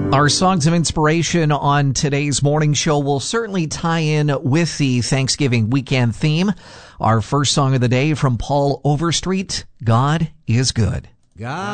Our songs of inspiration on today's morning show will certainly tie in with the Thanksgiving weekend theme. Our first song of the day from Paul Overstreet, God is Good. God